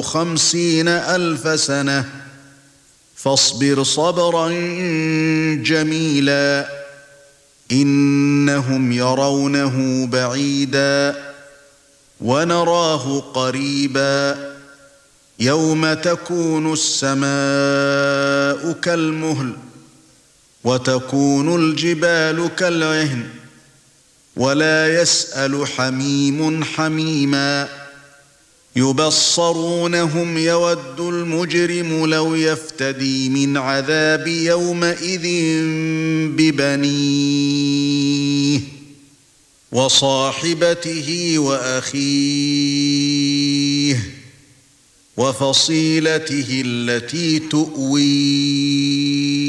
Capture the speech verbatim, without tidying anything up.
عمره خمسين ألف سنة فاصبر صبرا جميلا إنهم يرونه بعيدا ونراه قريبا يوم تكون السماء كالمهل وتكون الجبال كالعهن ولا يسأل حميم حميما يبصرونهم يود المجرم لو يفتدي من عذاب يومئذ ببنيه وصاحبته وأخيه وفصيلته التي تؤويه